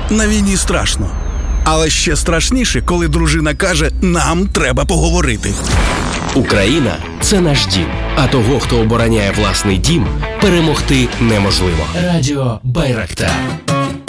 На війні страшно. Але ще страшніше, коли дружина каже, нам треба поговорити. Україна – це наш дім. А того, хто обороняє власний дім, перемогти неможливо. Радіо Байрактар.